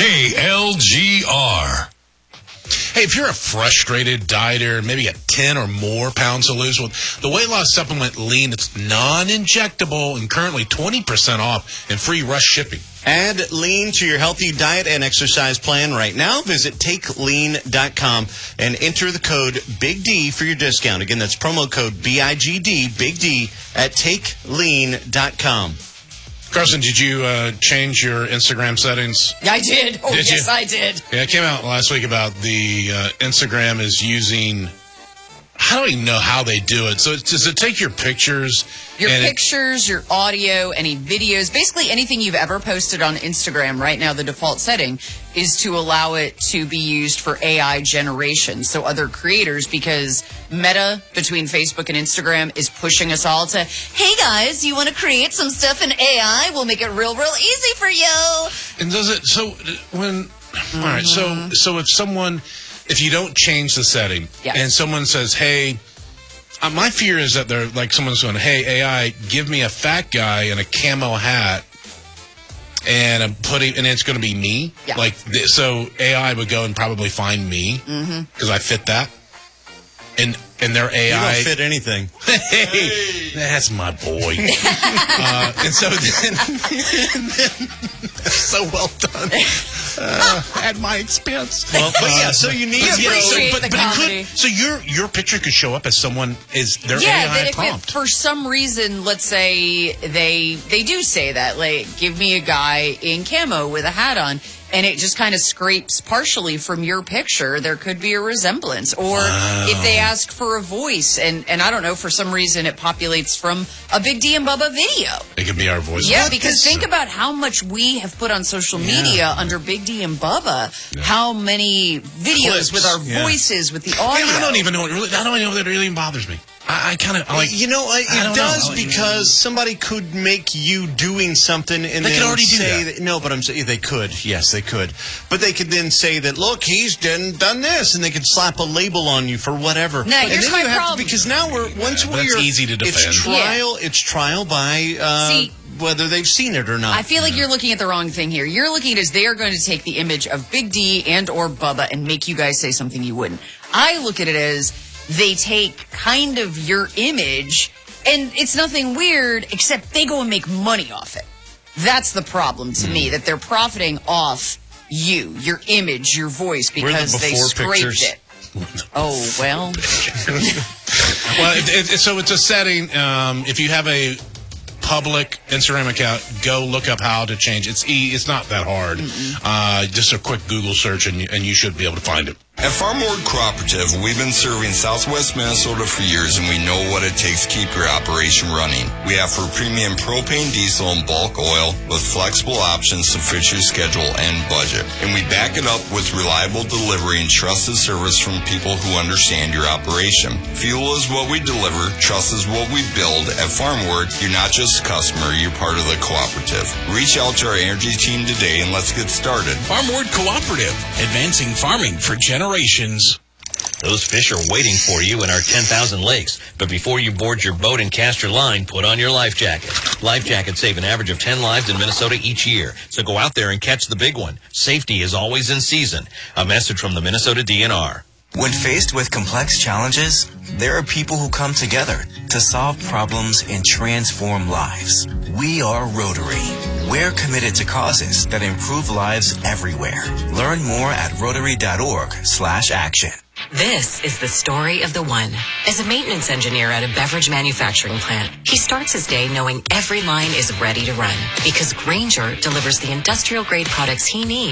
KLGR. Hey, if you're a frustrated dieter, maybe got 10 or more pounds to lose, well, the weight loss supplement Lean, it's non-injectable and currently 20% off and free rush shipping. Add Lean to your healthy diet and exercise plan right now. Visit TakeLean.com and enter the code Big D for your discount. Again, that's promo code BIGD, Big D, at TakeLean.com. Carson, did you change your Instagram settings? I did. Oh, did yes, you? I did. Yeah, it came out last week about the Instagram is using... I don't even know how they do it. So does it take your pictures? Your pictures, your audio, any videos, basically anything you've ever posted on Instagram. Right now, the default setting is to allow it to be used for AI generation. So other creators, because Meta between Facebook and Instagram is pushing us all to, hey guys, you want to create some stuff in AI? We'll make it real easy for you. And does it, so when, all right, so if you don't change the setting and someone says, hey, my fear is that they're like someone's going, hey, AI, give me a fat guy in a camo hat and and it's going to be me. Yeah. Like, so AI would go and probably find me because I fit that. And their AI... You don't fit anything. Hey, that's my boy. And so then so well done. At my expense. Well, but yeah, so you need so your picture could show up as someone is their AI prompt. If for some reason, let's say they do say that, like, give me a guy in camo with a hat on, and it just kind of scrapes partially from your picture, there could be a resemblance. Or if they ask for a voice, and I don't know, for some reason it populates from a Big D and Bubba video. It could be our voice. Yeah, because think about how much we have put on social media under Big D and Bubba. Yeah. How many videos with our voices, with the audio. I don't even know that really bothers me. I kind of like... You know, it does because somebody could make you doing something and they could already say do that. No, but I'm saying they could. Yes, they could. But they could then say that, look, he's done this, and they could slap a label on you for whatever. Now, here's my problem. Because now it's easy to defend. It's trial by... whether they've seen it or not. I feel like you're looking at the wrong thing here. You're looking at it as they are going to take the image of Big D and or Bubba and make you guys say something you wouldn't. I look at it as they take kind of your image, and it's nothing weird, except they go and make money off it. That's the problem to me, that they're profiting off you, your image, your voice, because they scraped it. Oh, well. So it's a setting. If you have a public Instagram account, go look up how to change. It's not that hard. Just a quick Google search, and you should be able to find it. At Farmwood Cooperative, we've been serving Southwest Minnesota for years, and we know what it takes to keep your operation running. We offer premium propane, diesel, and bulk oil with flexible options to fit your schedule and budget. And we back it up with reliable delivery and trusted service from people who understand your operation. Fuel is what we deliver. Trust is what we build. At Farmwood, you're not just a customer, you're part of the cooperative. Reach out to our energy team today, and let's get started. Farmwood Cooperative, advancing farming for generations. Those fish are waiting for you in our 10,000 lakes. But before you board your boat and cast your line, put on your life jacket. Life jackets save an average of 10 lives in Minnesota each year. So go out there and catch the big one. Safety is always in season. A message from the Minnesota DNR. When faced with complex challenges, there are people who come together to solve problems and transform lives. We are Rotary. We're committed to causes that improve lives everywhere. Learn more at Rotary.org/action. This is the story of the one. As a maintenance engineer at a beverage manufacturing plant, he starts his day knowing every line is ready to run because Grainger delivers the industrial-grade products he needs.